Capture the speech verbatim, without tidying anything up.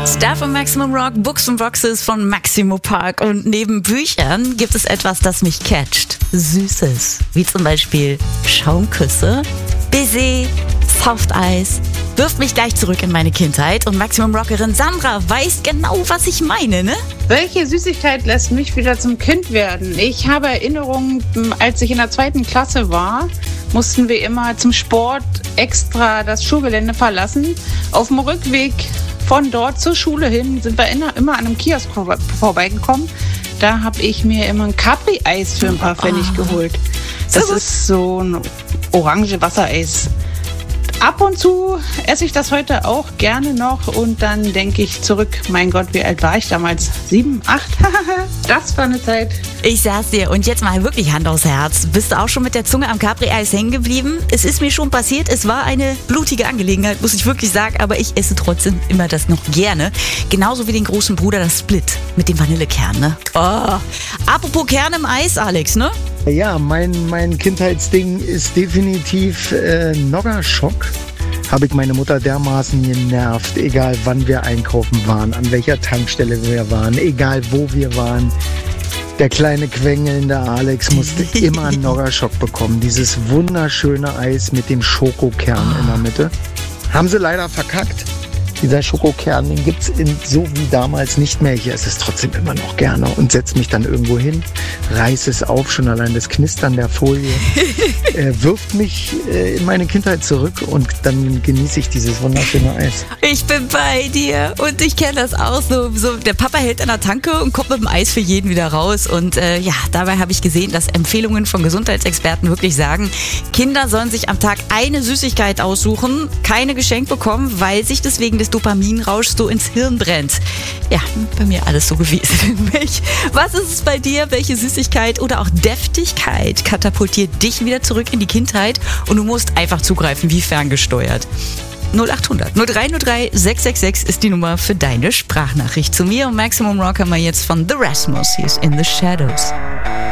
Star von Maximum Rock, Books and Boxes von Maximo Park. Und neben Büchern gibt es etwas, das mich catcht. Süßes, wie zum Beispiel Schaumküsse, Baiser, Softeis. Wirft mich gleich zurück in meine Kindheit. Und Maximum Rockerin Sandra weiß genau, was ich meine, ne? Welche Süßigkeit lässt mich wieder zum Kind werden? Ich habe Erinnerungen, als ich in der zweiten Klasse war, mussten wir immer zum Sport extra das Schulgelände verlassen. Auf dem Rückweg von dort zur Schule hin sind wir immer an einem Kiosk vorbeigekommen. Da habe ich mir immer ein Capri-Eis für ein paar Pfennig oh. geholt. Das so ist so ein orange Wassereis. Ab und zu esse ich das heute auch gerne noch und dann denke ich zurück, mein Gott, wie alt war ich damals? Sieben, acht? Das war eine Zeit. Ich sag's dir, und jetzt mal wirklich Hand aufs Herz. Bist du auch schon mit der Zunge am Capri-Eis hängen geblieben? Es ist mir schon passiert, es war eine blutige Angelegenheit, muss ich wirklich sagen, aber ich esse trotzdem immer das noch gerne. Genauso wie den großen Bruder, das Split mit dem Vanillekern, ne? Oh. Apropos Kern im Eis, Alex, ne? Ja, mein, mein Kindheitsding ist definitiv äh, Noggerschock. Habe ich meine Mutter dermaßen genervt, egal wann wir einkaufen waren, an welcher Tankstelle wir waren, egal wo wir waren. Der kleine quengelnde Alex musste immer einen Noggerschock bekommen. Dieses wunderschöne Eis mit dem Schokokern in der Mitte. Haben sie leider verkackt. Dieser Schokokern, den gibt es so wie damals nicht mehr. Ich esse es trotzdem immer noch gerne und setze mich dann irgendwo hin, reiße es auf, schon allein das Knistern der Folie äh, wirft mich äh, in meine Kindheit zurück und dann genieße ich dieses wunderschöne Eis. Ich bin bei dir und ich kenne das auch so, so. Der Papa hält an der Tanke und kommt mit dem Eis für jeden wieder raus und äh, ja, dabei habe ich gesehen, dass Empfehlungen von Gesundheitsexperten wirklich sagen, Kinder sollen sich am Tag eine Süßigkeit aussuchen, keine geschenkt bekommen, weil sich deswegen des Dopaminrausch so ins Hirn brennt. Ja, bei mir alles so gewesen. Was ist es bei dir? Welche Süßigkeit oder auch Deftigkeit katapultiert dich wieder zurück in die Kindheit und du musst einfach zugreifen wie ferngesteuert? null acht hundert null drei null drei sechs sechs sechs ist die Nummer für deine Sprachnachricht zu mir und Maximum Rock haben wir jetzt von The Rasmus. He is in the Shadows.